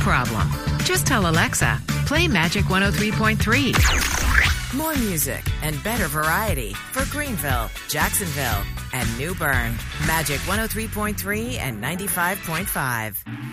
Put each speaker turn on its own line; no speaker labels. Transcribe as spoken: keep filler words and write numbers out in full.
problem. Just tell Alexa, play Magic one oh three point three.
More music and better variety for Greenville, Jacksonville, and New Bern. Magic one oh three point three and ninety-five point five.